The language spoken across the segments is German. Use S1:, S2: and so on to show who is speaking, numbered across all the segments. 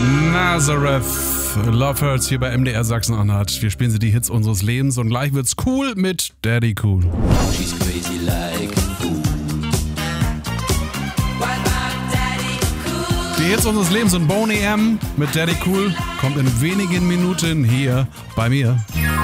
S1: Nazareth, Love Hurts hier bei MDR Sachsen-Anhalt. Wir spielen sie die Hits unseres Lebens und gleich wird's cool mit Daddy Cool.
S2: She's crazy like a fool.
S1: Die Hits unseres Lebens und Boney M mit Daddy Cool kommt in wenigen Minuten hier bei mir.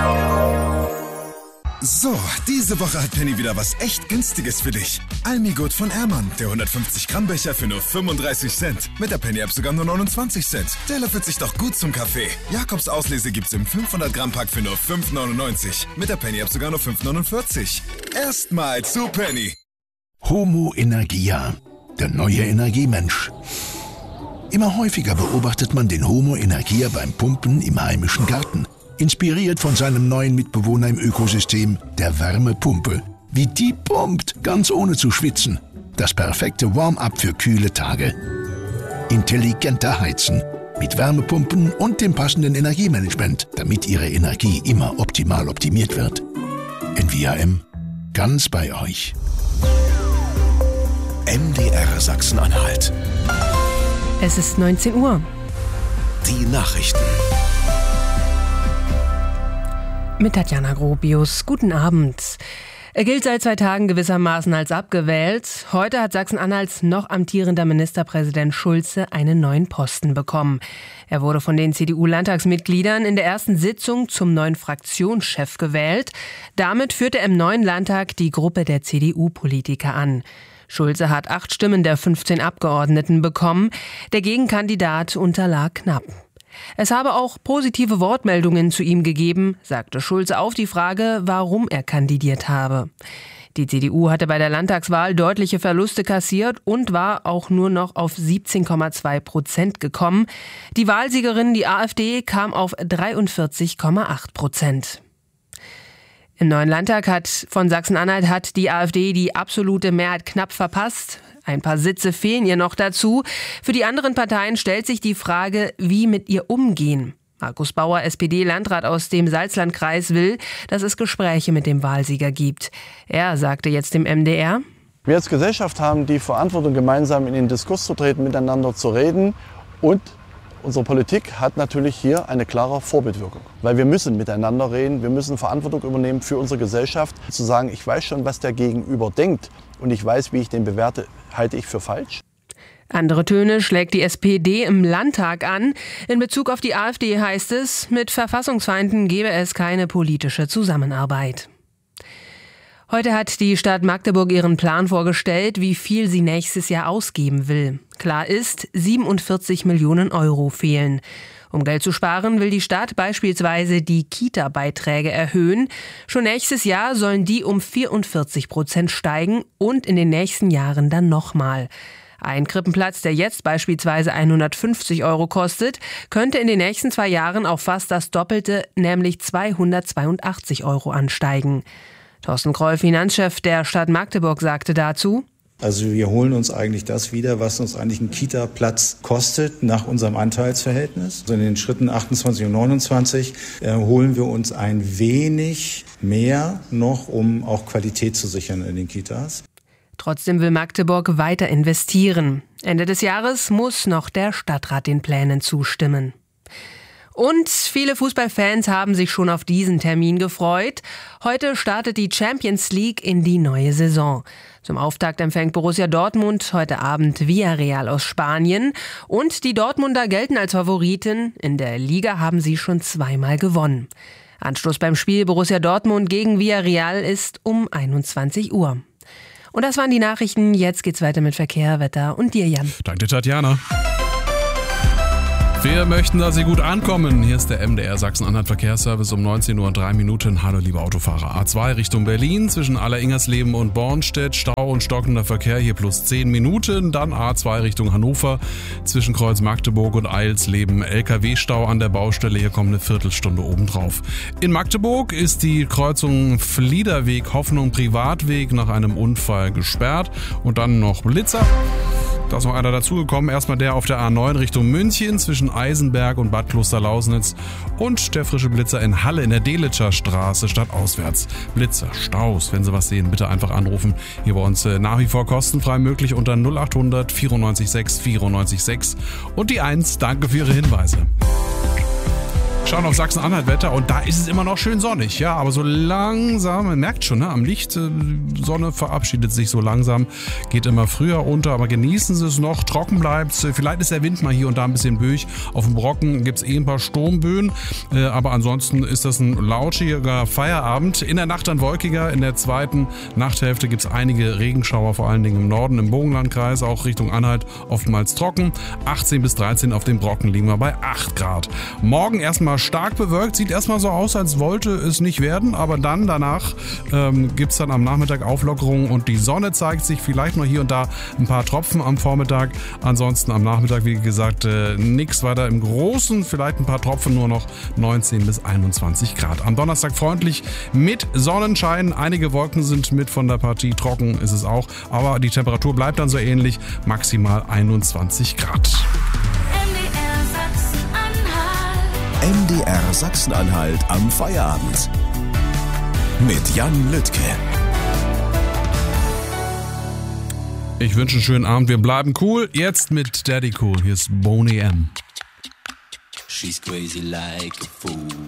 S3: So, diese Woche hat Penny wieder was echt Günstiges für dich. Almigut von Ehrmann, der 150 Gramm Becher für nur 35 Cent. Mit der Penny-App sogar nur 29 Cent. Der löffelt sich doch gut zum Kaffee. Jakobs Auslese gibt's im 500 Gramm Pack für nur 5,99. Mit der Penny-App sogar nur 5,49. Erstmal zu Penny.
S4: Homo Energia, der neue Energiemensch. Immer häufiger beobachtet man den Homo Energia beim Pumpen im heimischen Garten. Inspiriert von seinem neuen Mitbewohner im Ökosystem, der Wärmepumpe. Wie die pumpt, ganz ohne zu schwitzen. Das perfekte Warm-up für kühle Tage. Intelligenter Heizen. Mit Wärmepumpen und dem passenden Energiemanagement, damit Ihre Energie immer optimal optimiert wird. NVAM, ganz bei euch.
S5: MDR Sachsen-Anhalt.
S6: Es ist 19 Uhr.
S5: Die Nachrichten.
S6: Mit Tatjana Gropius. Guten Abend. Er gilt seit 2 Tagen gewissermaßen als abgewählt. Heute hat Sachsen-Anhalts noch amtierender Ministerpräsident Schulze einen neuen Posten bekommen. Er wurde von den CDU-Landtagsmitgliedern in der ersten Sitzung zum neuen Fraktionschef gewählt. Damit führt er im neuen Landtag die Gruppe der CDU-Politiker an. Schulze hat 8 Stimmen der 15 Abgeordneten bekommen. Der Gegenkandidat unterlag knapp. Es habe auch positive Wortmeldungen zu ihm gegeben, sagte Schulze auf die Frage, warum er kandidiert habe. Die CDU hatte bei der Landtagswahl deutliche Verluste kassiert und war auch nur noch auf 17,2% gekommen. Die Wahlsiegerin, die AfD, kam auf 43,8%. Im neuen Landtag von Sachsen-Anhalt hat die AfD die absolute Mehrheit knapp verpasst. Ein paar Sitze fehlen ihr noch dazu. Für die anderen Parteien stellt sich die Frage, wie mit ihr umgehen. Markus Bauer, SPD-Landrat aus dem Salzlandkreis, will, dass es Gespräche mit dem Wahlsieger gibt. Er sagte jetzt dem MDR:
S7: Wir als Gesellschaft haben die Verantwortung, gemeinsam in den Diskurs zu treten, miteinander zu reden, und unsere Politik hat natürlich hier eine klare Vorbildwirkung. Weil wir müssen miteinander reden, wir müssen Verantwortung übernehmen für unsere Gesellschaft. Zu sagen, ich weiß schon, was der Gegenüber denkt und ich weiß, wie ich den bewerte, halte ich für falsch.
S6: Andere Töne schlägt die SPD im Landtag an. In Bezug auf die AfD heißt es, mit Verfassungsfeinden gebe es keine politische Zusammenarbeit. Heute hat die Stadt Magdeburg ihren Plan vorgestellt, wie viel sie nächstes Jahr ausgeben will. Klar ist, 47 Millionen Euro fehlen. Um Geld zu sparen, will die Stadt beispielsweise die Kita-Beiträge erhöhen. Schon nächstes Jahr sollen die um 44% steigen und in den nächsten Jahren dann nochmal. Ein Krippenplatz, der jetzt beispielsweise 150 Euro kostet, könnte in den nächsten 2 Jahren auf fast das Doppelte, nämlich 282 Euro ansteigen. Thorsten Kroll, Finanzchef der Stadt Magdeburg, sagte dazu:
S8: Also wir holen uns eigentlich das wieder, was uns eigentlich ein Kita-Platz kostet nach unserem Anteilsverhältnis. Also in den Schritten 28 und 29 holen wir uns ein wenig mehr noch, um auch Qualität zu sichern in den Kitas.
S6: Trotzdem will Magdeburg weiter investieren. Ende des Jahres muss noch der Stadtrat den Plänen zustimmen. Und viele Fußballfans haben sich schon auf diesen Termin gefreut. Heute startet die Champions League in die neue Saison. Zum Auftakt empfängt Borussia Dortmund heute Abend Villarreal aus Spanien. Und die Dortmunder gelten als Favoriten. In der Liga haben sie schon 2-mal gewonnen. Anstoß beim Spiel Borussia Dortmund gegen Villarreal ist um 21 Uhr. Und das waren die Nachrichten. Jetzt geht's weiter mit Verkehr, Wetter und dir, Jan.
S1: Danke, Tatjana. Wir möchten, dass Sie gut ankommen. Hier ist der MDR Sachsen-Anhalt Verkehrsservice um 19:03 Uhr. Hallo, liebe Autofahrer. A2 Richtung Berlin zwischen Alleringersleben und Bornstedt. Stau und stockender Verkehr hier plus 10 Minuten. Dann A2 Richtung Hannover zwischen Kreuz Magdeburg und Eilsleben. LKW-Stau an der Baustelle. Hier kommt eine Viertelstunde obendrauf. In Magdeburg ist die Kreuzung Fliederweg Hoffnung Privatweg nach einem Unfall gesperrt. Und dann noch Blitzer. Da ist noch einer dazugekommen. Erstmal der auf der A9 Richtung München zwischen Eisenberg und Bad Klosterlausnitz. Und der frische Blitzer in Halle in der Delitscher Straße stadtauswärts. Blitzer, Staus, wenn Sie was sehen, bitte einfach anrufen. Hier bei uns nach wie vor kostenfrei möglich unter 0800 94 6 94 6. Und die 1, danke für Ihre Hinweise. Schauen auf Sachsen-Anhalt-Wetter und da ist es immer noch schön sonnig, ja, aber so langsam, man merkt schon, ne, am Licht, Sonne verabschiedet sich so langsam, geht immer früher unter, aber genießen Sie es noch, trocken bleibt, vielleicht ist der Wind mal hier und da ein bisschen böig, auf dem Brocken gibt es ein paar Sturmböen, aber ansonsten ist das ein lauschiger Feierabend, in der Nacht dann wolkiger, in der zweiten Nachthälfte gibt es einige Regenschauer, vor allen Dingen im Norden, im Bogenlandkreis, auch Richtung Anhalt, oftmals trocken, 18 bis 13 auf dem Brocken liegen wir bei 8 Grad. Morgen erstmal stark bewölkt, sieht erstmal so aus, als wollte es nicht werden, aber dann danach gibt es dann am Nachmittag Auflockerungen und die Sonne zeigt sich, vielleicht noch hier und da ein paar Tropfen am Vormittag, ansonsten am Nachmittag, wie gesagt, nichts weiter im Großen, vielleicht ein paar Tropfen, nur noch 19 bis 21 Grad. Am Donnerstag freundlich mit Sonnenschein, einige Wolken sind mit von der Partie, trocken ist es auch, aber die Temperatur bleibt dann so ähnlich, maximal 21 Grad.
S5: MDR Sachsen-Anhalt am Feierabend. Mit Jan Lüttke.
S1: Ich wünsche einen schönen Abend. Wir bleiben cool. Jetzt mit Daddy Cool. Hier ist Boney M.
S2: She's crazy like a fool.